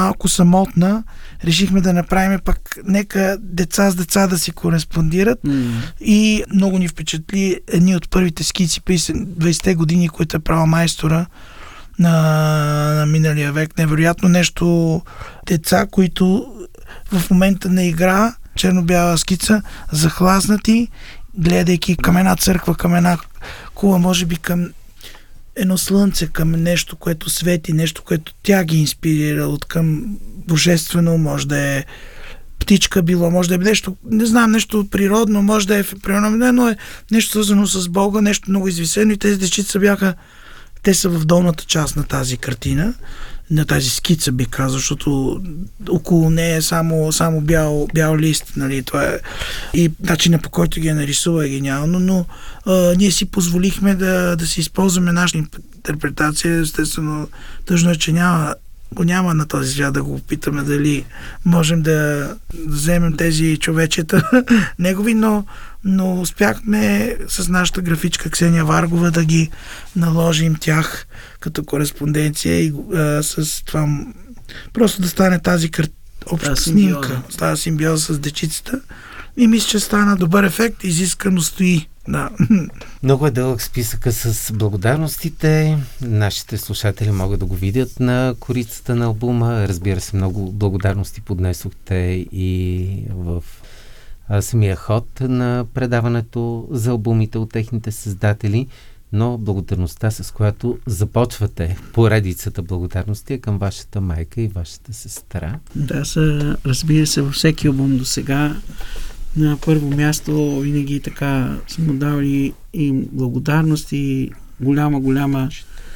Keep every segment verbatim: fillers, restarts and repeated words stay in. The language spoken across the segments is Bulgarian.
малко самотна, решихме да направим пък нека деца с деца да си кореспондират mm. и много ни впечатли едни от първите скици през двайсетте години, които е правил майстора на, на миналия век. Невероятно нещо. Деца, които в момента на игра, черно-бяла скица, захласнати, гледайки към една църква, към една кула, може би към едно слънце, към нещо, което свети, нещо, което тя ги инспирира от към божествено, може да е птичка било, може да е нещо, не знам, нещо природно, може да е природно, но е нещо свързано с Бога, нещо много извисено и тези дечица бяха, те са в долната част на тази картина, на тази скица, би казал, защото около нея е само, само бял, бял лист, нали, това е. И начинът, по който ги е нарисува, е гениално, но а, ние си позволихме да, да си използваме нашата интерпретация. Естествено, тъжно е, че няма, го няма на този свят, да го питаме дали можем да, да вземем тези човечета негови, но, но успяхме с нашата графичка Ксения Варгова да ги наложим тях като кореспонденция и а, с това просто да стане тази кър... обща да, снимка, става симбиоза с дечицата и мисля, че стана добър ефект, изискано стои. Да. Много е дълъг списъка с благодарностите. Нашите слушатели могат да го видят на корицата на албума. Разбира се, много благодарности поднесохте и в а, самия ход на предаването за албумите от техните създатели, но благодарността, с която започвате поредицата благодарности, е към вашата майка и вашата сестра. Да, са, разбира се, във всеки албум до сега на първо място винаги така са му дали и благодарност и голяма, голяма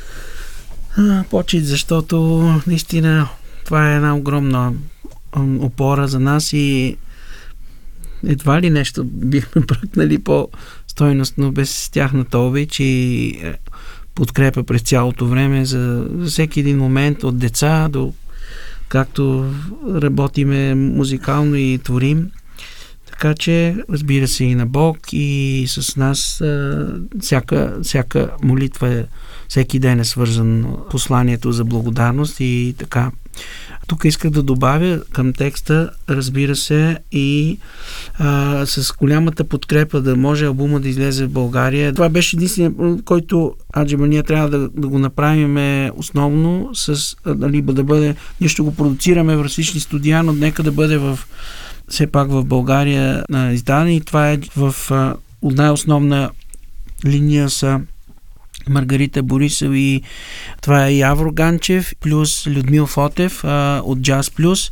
а, почет, защото наистина това е една огромна опора за нас и едва ли нещо бихме бръкнали по-стойностно без тяхната обич и подкрепа през цялото време за, за всеки един момент от деца до както работиме музикално и творим. Така че, разбира се, и на Бог, и с нас а, всяка, всяка молитва, е, всеки ден е свързан посланието за благодарност и така. Тук исках да добавя към текста, разбира се, и а, с голямата подкрепа да може албума да излезе в България. Това беше единственият, който аджеба ние трябва да, да го направим основно, с, дали, да бъде, ние ще го продуцираме в различни студия, но нека да бъде в все пак в България на издаден и това е в а, най-основна линия са Маргарита Борисов и това е Явор Ганчев плюс Людмил Фотев а, от Jazz Plus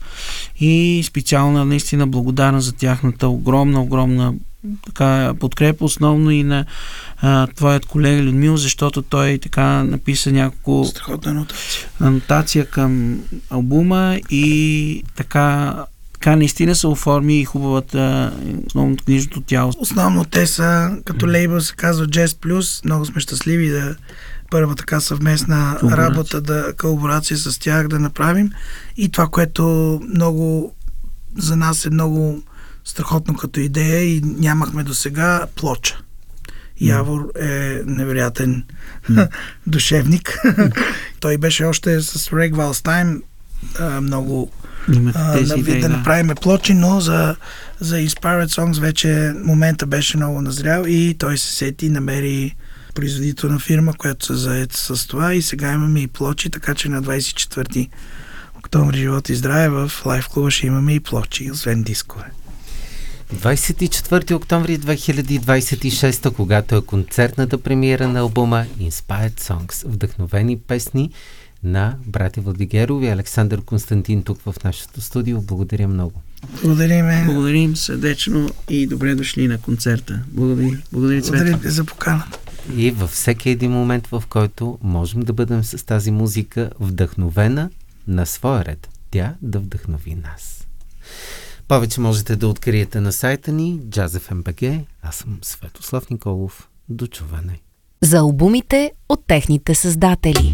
и специална наистина благодарна за тяхната огромна, огромна така подкрепа, основно и на а, твоят колега Людмил, защото той така написа няколко страхотна анотация. анотация към албума и така Така наистина се оформи и хубавата основното книжното тяло. Основно те са, като лейбъл се казва Jazz Plus. Много сме щастливи да първа така съвместна колаборация. работа, да колаборация с тях да направим. И това, което много за нас е много страхотно като идея и нямахме до сега, плоча. Явор е невероятен mm. душевник. Той беше още с Reg Valstime много а, да, да направим плочи, но за, за Inspired Songs вече момента беше много назрял и той се сети, намери производителна фирма, която се заед с това и сега имаме и плочи, така че на двайсет и четвърти октомври живот и здраве в Лайф Клуба ще имаме и плочи, освен дискове. двайсет и четвърти октомври две хиляди двайсет и шеста, когато е концертната премиера на албума Inspired Songs, вдъхновени песни на братя Владигерови. Александър Константин тук в нашото студио. Благодаря много. Благодарим. Благодарим сърдечно и добре дошли на концерта. Благодарим. Благодарим, Благодарим за поканата. И във всеки един момент, в който можем да бъдем с тази музика вдъхновена на своя ред, тя да вдъхнови нас. Повече можете да откриете на сайта ни Jazz еф ем би джи. Аз съм Светослав Николов. До чуване. За албумите от техните създатели.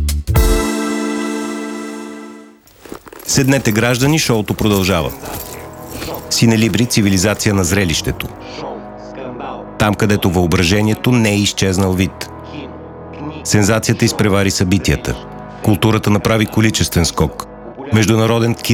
Седнете, граждани, шоуто продължава. Синелибри, цивилизация на зрелището. Там, където въображението не е изчезнал вид. Сензацията изпревари събитията. Културата направи количествен скок. Международен кино